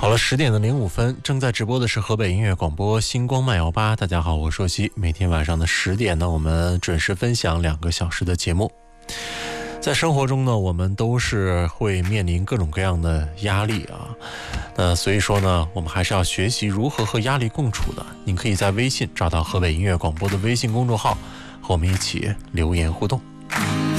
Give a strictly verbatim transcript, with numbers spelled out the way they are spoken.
好了，十点的零五分，正在直播的是河北音乐广播星光慢摇吧。大家好，我是硕熙。每天晚上的十点呢，我们准时分享两个小时的节目。在生活中呢，我们都是会面临各种各样的压力啊。那所以说呢，我们还是要学习如何和压力共处的。您可以在微信找到河北音乐广播的微信公众号，和我们一起留言互动。